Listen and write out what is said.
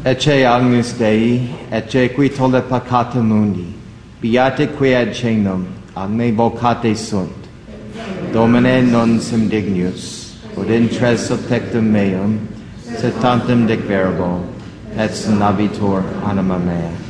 Ecce agnus Dei, ecce qui tollet peccata mundi, beate qui ad cenum, ad me vocate sunt. Domine non sim dignus, ut intres subtectum meum, sed tantum dicverbo, et sinabitur anima mea.